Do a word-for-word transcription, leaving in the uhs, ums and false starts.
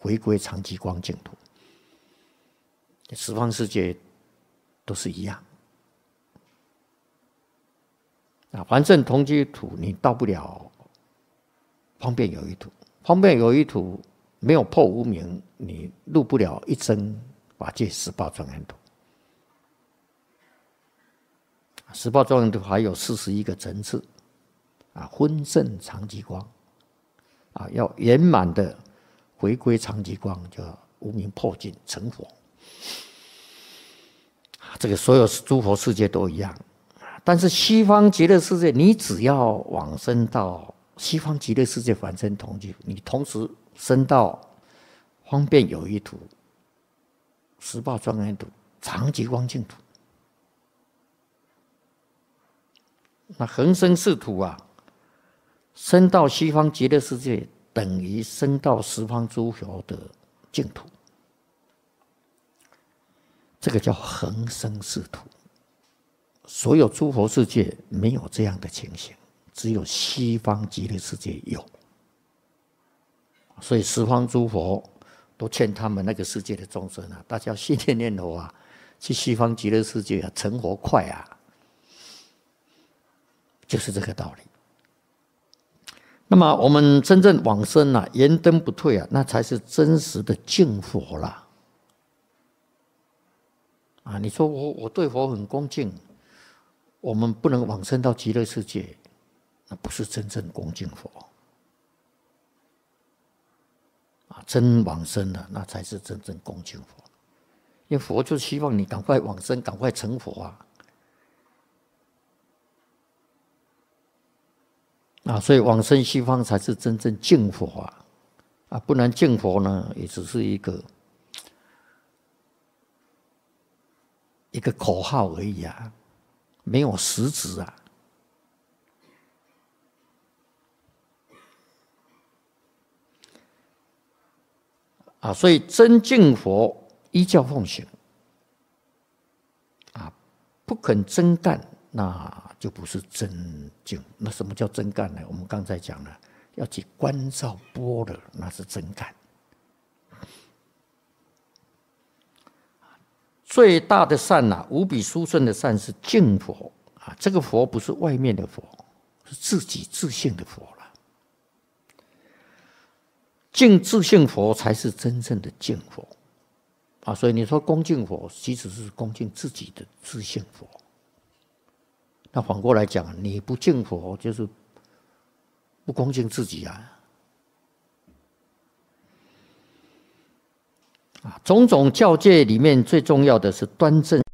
回归常寂光净土。十方世界都是一样啊，凡圣同居土，你到不了方便有余土。方便有余土没有破无明，你入不了一真法界十报庄严土。十报庄严土还有四十一个层次啊，分圣常寂光啊，要圆满的回归常寂光，就无明破尽成佛。这个所有诸佛世界都一样，但是西方极乐世界，你只要往生到西方极乐世界凡圣同居，你同时升到方便有余土、十报庄严土、常寂光净土。那恒生世土啊，升到西方极乐世界，等于升到十方诸佛的净土。这个叫恒生世土，所有诸佛世界没有这样的情形，只有西方极乐世界有。所以十方诸佛都劝他们那个世界的众生啊，大家信念念佛啊，去西方极乐世界啊，成佛快啊，就是这个道理。那么我们真正往生啊，燃灯不退啊，那才是真实的敬佛啦。啊，你说我我对佛很恭敬，我们不能往生到极乐世界，那不是真正恭敬佛。啊，真往生了，那才是真正恭敬佛。因为佛就希望你赶快往生，赶快成佛啊。啊，所以往生西方才是真正敬佛啊！啊，不然敬佛呢，也只是一个一个口号而已啊，没有实质啊。啊，所以真敬佛依教奉行，啊，不肯真干，那就不是真敬。那什么叫真干呢？我们刚才讲了，要去关照般若，那是真干。最大的善啊，无比殊胜的善是敬佛啊。这个佛不是外面的佛，是自己自性的佛了。敬自性佛才是真正的敬佛啊。所以你说恭敬佛，其实是恭敬自己的自性佛。那反过来讲，你不敬佛，就是不恭敬自己啊！啊，种种教戒里面最重要的是端正